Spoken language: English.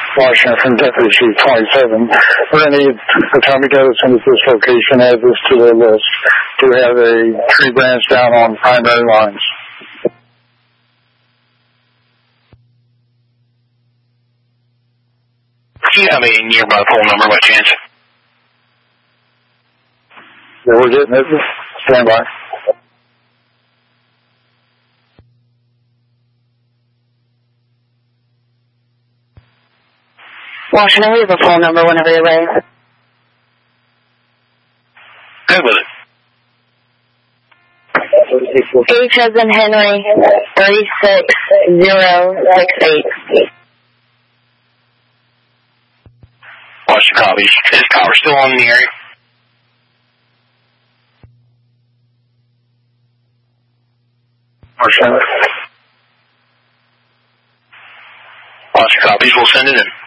Washington from Deputy Chief 27. We're going to need the Tommy Edison at this location. Add this to the list. Do have a tree branch down on primary lines. Do you have a nearby pole number by chance? Yeah, we're getting it. Stand by. Washington, we have a phone number whenever you're ready. Good with it. H as in Henry, 36068. Washington copies. Is power still on in the area? Washington. Washington copies. We'll send it in.